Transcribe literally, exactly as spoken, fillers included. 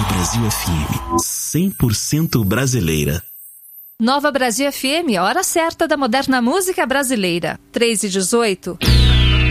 Brasil F M, cem por cento brasileira. Nova Brasil F M, hora certa da moderna música brasileira. três e dezoito.